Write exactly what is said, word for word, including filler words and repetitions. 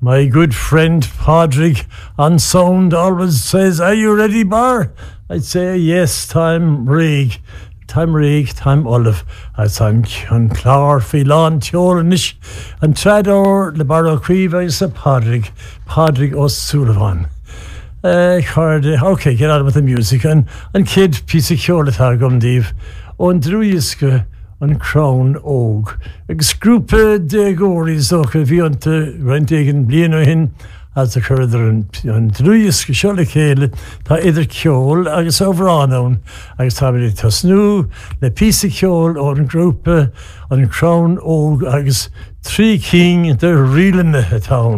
My good friend Padraig on sound always says, "Are you ready, Bar?" I'd say, "Yes, time rig." Time rig, time olive, as I'm Cian Clár, Phelan, Tioranish, and Trador, the Barrow Creeve, is a Padraig, Padraig O'Sullivan. Uh, okay, get on with the music. And, and kid, piece of Kjorlatar Gumdiv, on Druiske, on Crown Og. Agus grúpa de góris och vi inte rent egen blino hin, as a curder and Druiske Sjolle Kele, ta either Kjol, agus overanón, agus ta bit to snú, le piece of Kjol on grúpa, on Crown Og, agus Three King, the reeling the town.